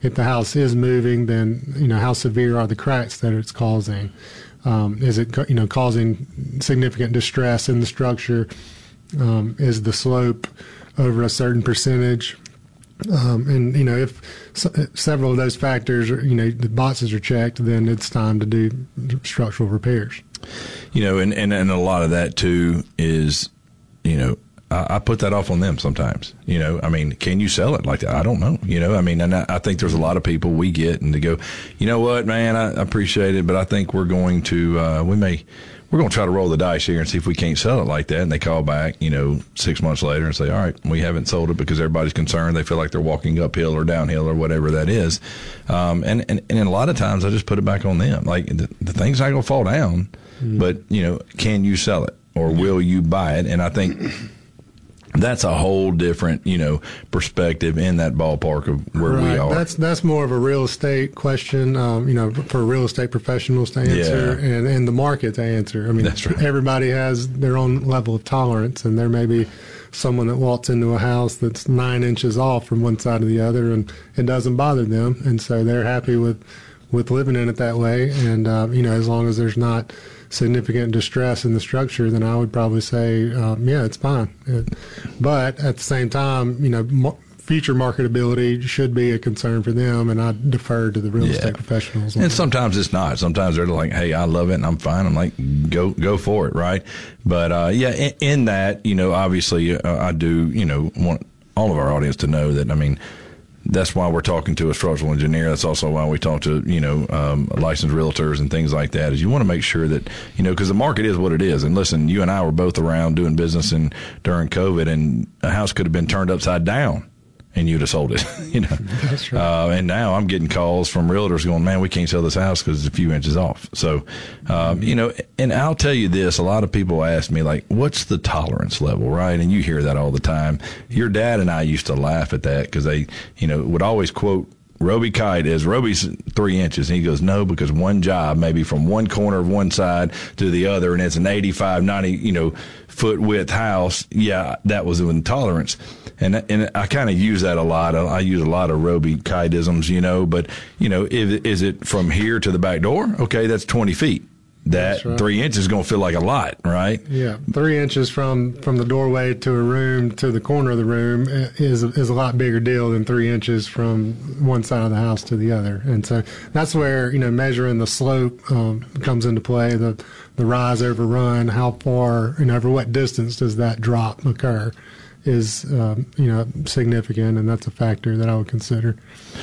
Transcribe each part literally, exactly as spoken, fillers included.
if the house is moving, then, you know, how severe are the cracks that it's causing? Um, is it, you know, causing significant distress in the structure? Um, is the slope over a certain percentage? Um, and, you know, if s- several of those factors, are, you know, the boxes are checked, then it's time to do structural repairs. You know, and, and, and a lot of that, too, is, you know, I, I put that off on them sometimes. You know, I mean, can you sell it like that? I don't know. You know, I mean, and I, I think there's a lot of people we get and they go, you know what, man, I, I appreciate it, but I think we're going to, uh, we may, we're going to try to roll the dice here and see if we can't sell it like that. And they call back, you know, six months later and say, all right, we haven't sold it because everybody's concerned. They feel like they're walking uphill or downhill or whatever that is. Um, and, and, and a lot of times I just put it back on them. Like the, the thing's not going to fall down, mm. but, you know, can you sell it or will you buy it? And I think that's a whole different, you know, perspective in that ballpark of where right. we are. That's that's more of a real estate question, um, you know, for real estate professionals to answer Yeah. and, and the market to answer. I mean, That's right. everybody has their own level of tolerance, and there may be someone that walks into a house that's nine inches off from one side to the other, and it doesn't bother them, and so they're happy with, with living in it that way. And, uh, you know, as long as there's not significant distress in the structure, then I would probably say, um, yeah, it's fine. It, but at the same time, you know, mo- future marketability should be a concern for them, and I defer to the real Yeah. estate professionals. And that. sometimes it's not. Sometimes they're like, hey, I love it and I'm fine. I'm like, go go for it, right? But, uh, yeah, in, in that, you know, obviously uh, I do, you know, want all of our audience to know that, I mean, that's why we're talking to a structural engineer. That's also why we talk to, you know, um, licensed realtors and things like that, is you want to make sure that, you know, because the market is what it is. And listen, you and I were both around doing business and during COVID, and a house could have been turned upside down and you'd have sold it, you know. That's right. Uh, and now I'm getting calls from realtors going, man, we can't sell this house because it's a few inches off. So, um, you know, and I'll tell you this, a lot of people ask me, like, what's the tolerance level, right? And you hear that all the time. Your dad and I used to laugh at that because they, you know, would always quote Roby Kite as Roby's three inches. And he goes, no, because one job, maybe from one corner of one side to the other, and it's an eighty-five, ninety, you know, foot width house. Yeah, that was an intolerance. And and I kind of use that a lot. I, I use a lot of Roby Kite-isms, you know, but, you know, if, is it from here to the back door? Okay, that's twenty feet. That right. three inches is going to feel like a lot, right? Yeah, three inches from, from the doorway to a room to the corner of the room is is a lot bigger deal than three inches from one side of the house to the other. And so that's where, you know, measuring the slope um, comes into play. The the rise over run, how far, you know, over what distance does that drop occur, is um, you know, significant, and that's a factor that I would consider.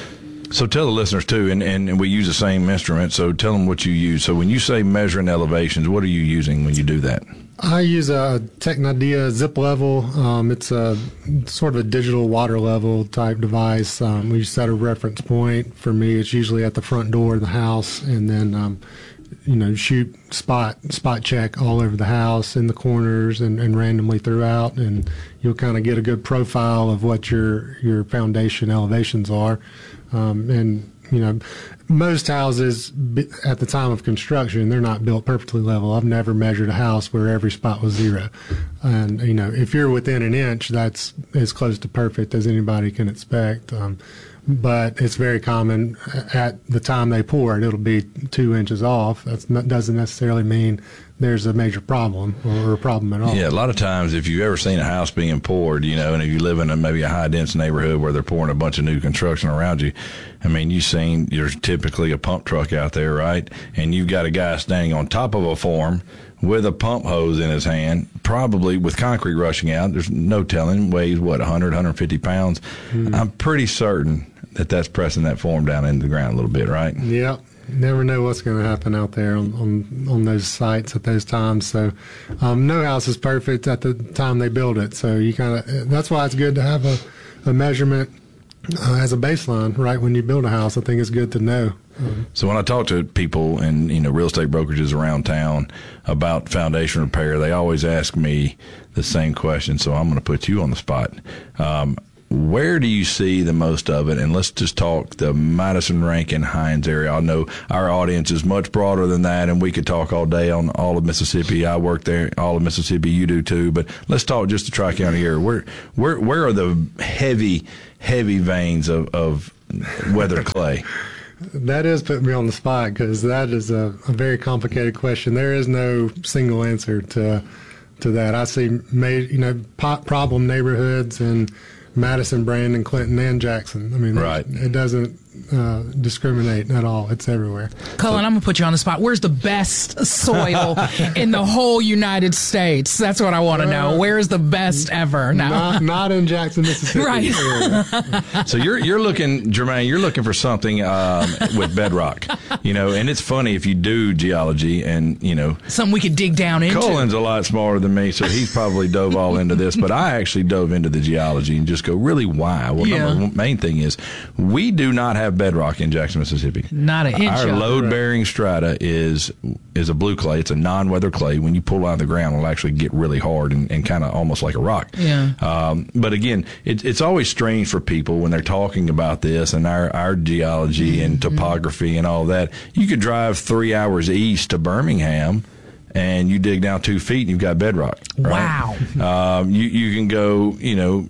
So tell the listeners, too, and, and we use the same instrument, so tell them what you use. So when you say measuring elevations, what are you using when you do that? I use a Technidea Zip Level. Um, it's a sort of a digital water level type device. Um, we set a reference point. For me, it's usually at the front door of the house, and then um, you know, shoot spot spot check all over the house, in the corners, and, and randomly throughout, and you'll kind of get a good profile of what your your foundation elevations are. Um, and you know, most houses at the time of construction, they're not built perfectly level. I've never measured a house where every spot was zero. And, you know, if you're within an inch, that's as close to perfect as anybody can expect. Um, but it's very common at the time they pour it, it'll be two inches off. That doesn't necessarily mean there's a major problem or a problem at all. Yeah, a lot of times if you've ever seen a house being poured, you know, and if you live in a, maybe a high-dense neighborhood where they're pouring a bunch of new construction around you, I mean, you've seen there's typically a pump truck out there, right? And you've got a guy standing on top of a form with a pump hose in his hand, probably with concrete rushing out. There's no telling, weighs, what, one hundred, one hundred fifty pounds. Mm. I'm pretty certain that that's pressing that form down into the ground a little bit, right? Yep. Never know what's going to happen out there on, on, on those sites at those times. So um, no house is perfect at the time they build it. So you kind of, that's why it's good to have a, a measurement uh, as a baseline, right? When you build a house, I think it's good to know. Um, so when I talk to people in, you know, real estate brokerages around town about foundation repair, they always ask me the same question. So I'm going to put you on the spot. Um, Where do you see the most of it? And let's just talk the Madison, Rankin, Hines area. I know our audience is much broader than that, and we could talk all day on all of Mississippi. I work there, all of Mississippi. You do too. But let's talk just the Tri-County area. Where, where, where are the heavy, heavy veins of, of weathered clay? That is putting me on the spot because that is a, a very complicated question. There is no single answer to to that. I see, ma- you know, po- problem neighborhoods in Madison, Brandon, Clinton, and Jackson. I mean, right. it, it doesn't uh, discriminate at all. It's everywhere. Cullen, I'm going to put you on the spot. Where's the best soil in the whole United States? That's what I want to know. Where is the best ever? No. Not, not in Jackson, Mississippi. Right. So you're you're looking, Jermaine, you're looking for something um, with bedrock, you know, and it's funny if you do geology and, you know. Something we could dig down into. Cullen's a lot smarter than me, so he's probably dove all into this, but I actually dove into the geology and just go, really, why? Well, Yeah. number one main thing is we do not have bedrock in Jackson, Mississippi. Not an inch Our of it. load-bearing strata is is a blue clay. It's a non-weather clay. When you pull out of the ground, it'll actually get really hard and, and kind of almost like a rock. Yeah. Um, but again, it, it's always strange for people when they're talking about this and our, our geology and topography and all that. You could drive three hours east to Birmingham and you dig down two feet and you've got bedrock. Right? Wow. Um, you, you can go, you know,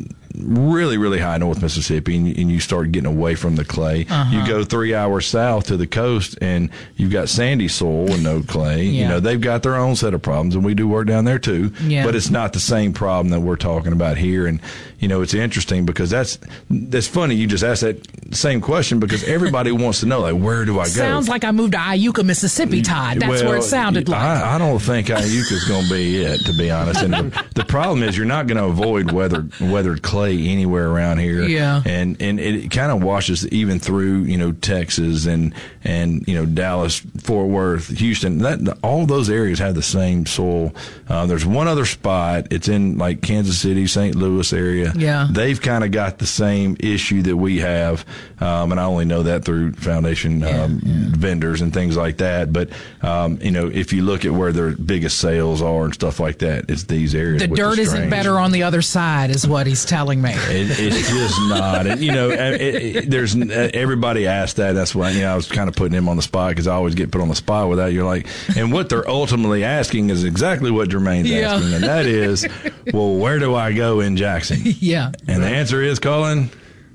really, really high North Mississippi, and, and you start getting away from the clay. Uh-huh. You go three hours south to the coast, and you've got sandy soil and no clay. Yeah. You know, they've got their own set of problems, and we do work down there too. Yeah. But it's not the same problem that we're talking about here. And you know, it's interesting because that's that's funny. You just asked that same question because everybody wants to know, like, where do I go? Sounds like I moved to Iuka, Mississippi, Todd. That's Well, where it sounded like. I, I don't think Iuka's going to be it, to be honest. And the, the problem is you're not going to avoid weathered weathered clay anywhere around here. Yeah. And and it kind of washes even through, you know, Texas and and you know Dallas, Fort Worth, Houston. That all those areas have the same soil. Uh, there's one other spot. It's in like Kansas City, Saint Louis area. Yeah. They've kind of got the same issue that we have, um, and I only know that through foundation um, yeah, yeah. vendors and things like that. But um, you know, if you look at where their biggest sales are and stuff like that, it's these areas. The which dirt is isn't strange. better on the other side, is what he's telling me. It, it's just not. And, you know, it, it, there's everybody asked that. That's why, you know, I was kind of putting him on the spot because I always get put on the spot with that. You're like, and what they're ultimately asking is exactly what Jermaine's Yeah. asking, and that is, well, where do I go in Jackson? Yeah. And the answer is, Colin.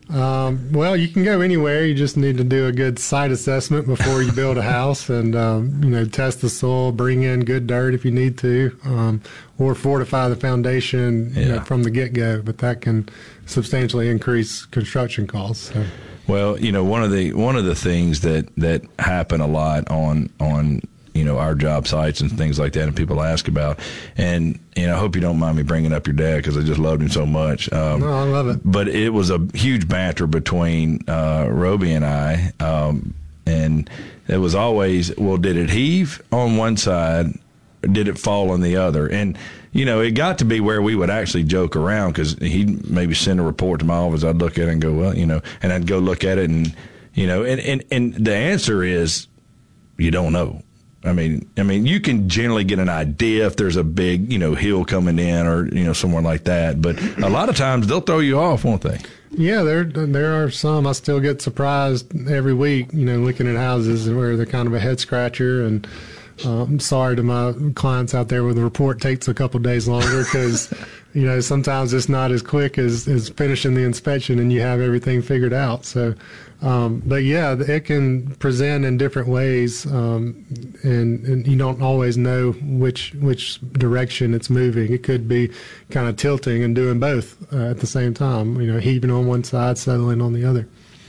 Um, well, you can go anywhere. You just need to do a good site assessment before you build a house, and um, you know, test the soil, bring in good dirt if you need to, um, or fortify the foundation you Yeah. know, from the get-go. But that can substantially increase construction costs. So. Well, you know, one of the one of the things that that happen a lot on on you know our job sites and things like that, and people ask about, and you know, I hope you don't mind me bringing up your dad because I just loved him so much. Um, No, I love it. But it was a huge banter between uh, Roby and I, um, and it was always, well, did it heave on one side, or did it fall on the other? And you know, it got to be where we would actually joke around because he'd maybe send a report to my office. I'd look at it and go, well, you know, and I'd go look at it and, you know, and, and, and the answer is you don't know. I mean, I mean, you can generally get an idea if there's a big, you know, hill coming in or, you know, somewhere like that. But a lot of times they'll throw you off, won't they? Yeah, there there are some. I still get surprised every week, you know, looking at houses where they're kind of a head scratcher. And uh, I'm sorry to my clients out there where the report takes a couple of days longer because, you know, sometimes it's not as quick as, as finishing the inspection and you have everything figured out. So, um, but yeah, it can present in different ways, um, and, and you don't always know which which direction it's moving. It could be kind of tilting and doing both uh, at the same time. You know, heaving on one side, settling on the other.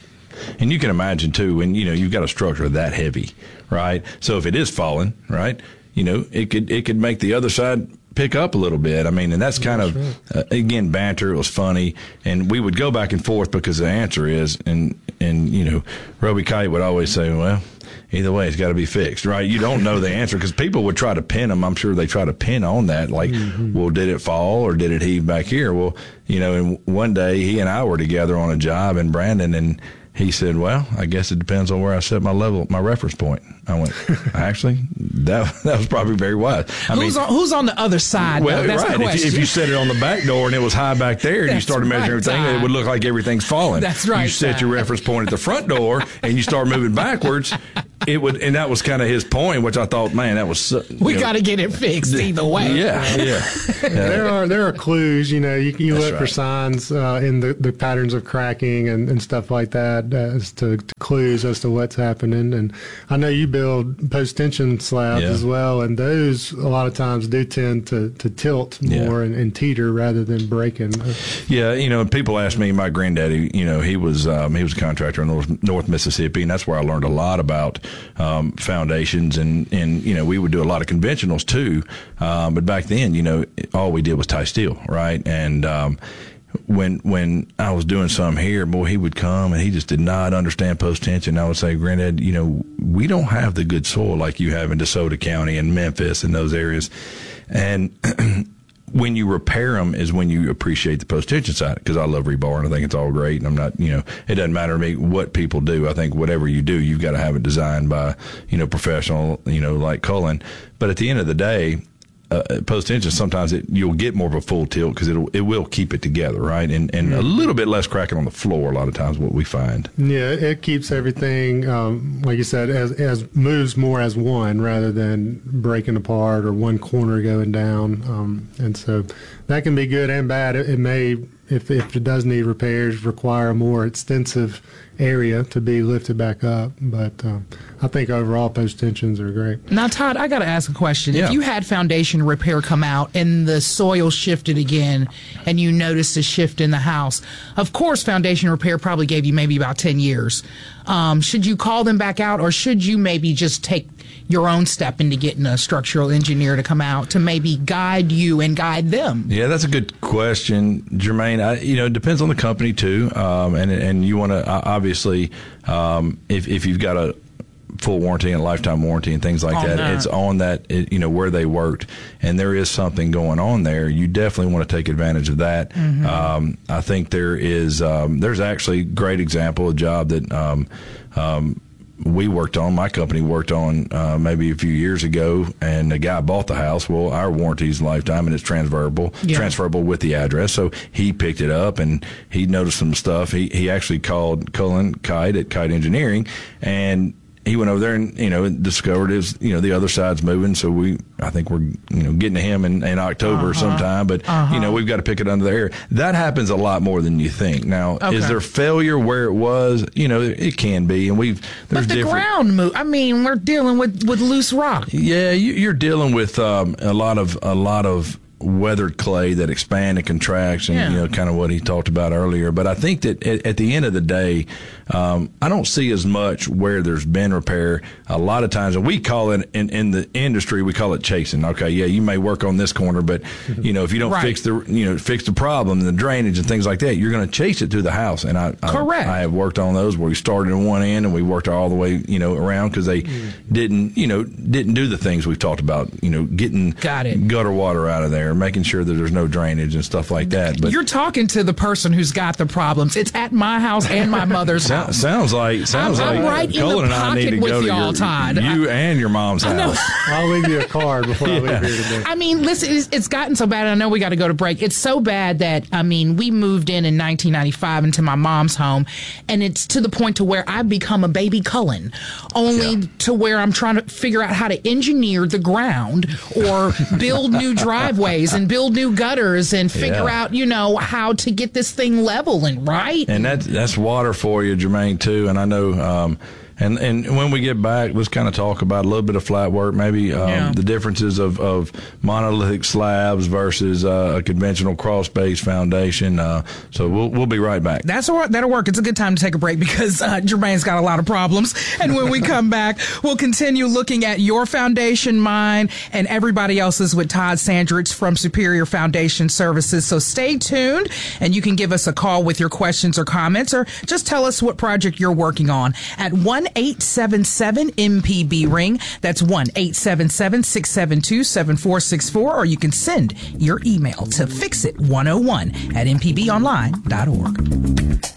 And you can imagine too, when you know you've got a structure that heavy, right? So if it is falling, right, you know, it could it could make the other side pick up a little bit. I mean, and that's kind That's of right. uh, again banter. It was funny, and we would go back and forth because the answer is, and and you know, Roby Kite would always say, well, either way, it's got to be fixed, right? You don't know the answer because people would try to pin them. I'm sure they try to pin on that, like, mm-hmm. well, did it fall or did it heave back here? Well, you know, and one day he and I were together on a job in Brandon, and he said, well, I guess it depends on where I set my level, my reference point. I went, actually, that that was probably very wise. I who's, mean, on, who's on the other side, well, though? That's right. the If question. you, if you set it on the back door and it was high back there and you That's started measuring right, everything, Todd. it would look like everything's falling. That's right, You set Todd. your reference point at the front door and you start moving backwards, it would, and that was kind of his point, which I thought, man, that was so, we got to get it fixed either way. Yeah, yeah. yeah. There are there are clues. You know, you you That's look right. for signs uh, in the, the patterns of cracking and, and stuff like that as to, to clues as to what's happening. And I know you build post tension slabs Yeah. as well, and those a lot of times do tend to, to tilt Yeah. more and, and teeter rather than breaking. Yeah, you know, people ask me, my granddaddy, you know, he was um, he was a contractor in North, North Mississippi, and that's where I learned a lot about um, foundations, and, and, you know, we would do a lot of conventionals too, um, but back then, you know, all we did was tie steel, right? And um, when when I was doing some here, boy, he would come and he just did not understand post tension. I would say, Granddad, you know, we don't have the good soil like you have in DeSoto County and Memphis and those areas, and when you repair them is when you appreciate the post tension side, because I love rebar and I think it's all great, and I'm not, you know, it doesn't matter to me what people do. I think whatever you do, you've got to have it designed by, you know, professional, you know, like Cullen. But at the end of the day, uh, post tension, sometimes it, you'll get more of a full tilt because it'll it will keep it together, right? And and a little bit less cracking on the floor. A lot of times, what we find. Yeah, it keeps everything, um, like you said, as as moves more as one rather than breaking apart or one corner going down. Um, and so that can be good and bad. It, it may, if if it does need repairs, require a more extensive area to be lifted back up. But um, I think overall post tensions are great. Now, Todd, I got to ask a question. Yeah. If you had foundation repair come out and the soil shifted again and you noticed a shift in the house, of course, foundation repair probably gave you maybe about ten years. Um, should you call them back out, or should you maybe just take your own step into getting a structural engineer to come out to maybe guide you and guide them? Yeah, that's a good question, Jermaine. I, you know, it depends on the company too, um, and and you want to uh, obviously um, if if you've got a full warranty and lifetime warranty and things like On that, that. it's on that, it, you know, where they worked, and there is something going on there. You definitely want to take advantage of that. Mm-hmm. Um, I think there is um, there's actually a great example, a job that. Um, um, we worked on, my company worked on uh, maybe a few years ago, and the guy bought the house. Well, our warranty's lifetime, and it's transferable, Yeah. transferable with the address. So he picked it up, and he noticed some stuff. He he actually called Cullen Kite at Kite Engineering, and he went over there and, you know, discovered his, you know, the other side's moving. So we, I think we're, you know, getting to him in, in October Uh-huh. sometime, but, Uh-huh. you know, we've got to pick it under there. That happens a lot more than you think. Now, Okay. is there failure where it was? You know, it can be. And we've, there's But the different. ground move, I mean, we're dealing with, with loose rock. Yeah, you, you're dealing with um, a lot of a lot of weathered clay that expands and contracts, and Yeah. you know, kind of what he talked about earlier. But I think that at, at the end of the day, um, I don't see as much where there's been repair. A lot of times, and we call it in, in the industry, we call it chasing. Okay, yeah, you may work on this corner, but you know, if you don't Right. fix the you know fix the problem, the drainage and things like that, you're going to chase it through the house. And I, I Correct. I have worked on those where we started in one end and we worked all the way you know around because they didn't you know didn't do the things we've talked about. You know, getting Got it. gutter water out of there, making sure that there's no drainage and stuff like that. But You're talking to the person who's got the problems. It's at my house and my mother's so- house. sounds like sounds I'm- I'm like right in the Cullen and I need pocket to with go to y'all, your, Todd. you and your mom's I know. house. I'll leave you a card before I leave here today. I mean, listen, it's, it's gotten so bad. I know we got to go to break. It's so bad that, I mean, we moved in in nineteen ninety-five into my mom's home, and it's to the point to where I've become a baby Cullen, only Yeah. to where I'm trying to figure out how to engineer the ground or build new driveways and build new gutters and figure Yeah. out, you know, how to get this thing level and right. And that that's water for you, Jermaine, too. And I know, um, and and when we get back, let's kind of talk about a little bit of flat work, maybe um, Yeah. the differences of, of monolithic slabs versus uh, a conventional cross base foundation. Uh, so we'll we'll be right back. That's all right. That'll work. It's a good time to take a break because uh, Jermaine's got a lot of problems. And when we come back, we'll continue looking at your foundation, mine, and everybody else's with Todd Sandrich from Superior Foundation Services. So stay tuned, and you can give us a call with your questions or comments, or just tell us what project you're working on at one eight seven seven M P B ring. That's one eight seven seven, six seven two, seven four six four, or you can send your email to fixit one oh one at m p b online dot org.